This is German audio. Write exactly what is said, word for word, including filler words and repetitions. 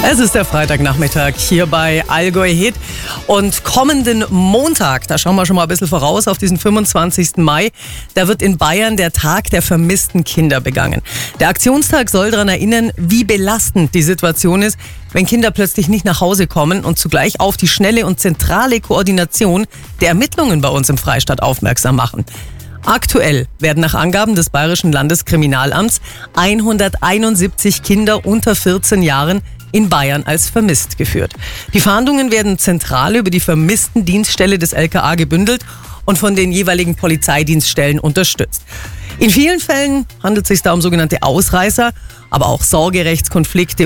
Es ist der Freitagnachmittag hier bei Allgäu Hit und kommenden Montag, da schauen wir schon mal ein bisschen voraus auf diesen fünfundzwanzigsten Mai, da wird in Bayern der Tag der vermissten Kinder begangen. Der Aktionstag soll daran erinnern, wie belastend die Situation ist, wenn Kinder plötzlich nicht nach Hause kommen und zugleich auf die schnelle und zentrale Koordination der Ermittlungen bei uns im Freistaat aufmerksam machen. Aktuell werden nach Angaben des Bayerischen Landeskriminalamts hunderteinundsiebzig Kinder unter vierzehn Jahren in Bayern als vermisst geführt. Die Fahndungen werden zentral über die Vermisstendienststelle des L K A gebündelt und von den jeweiligen Polizeidienststellen unterstützt. In vielen Fällen handelt es sich da um sogenannte Ausreißer, aber auch Sorgerechtskonflikte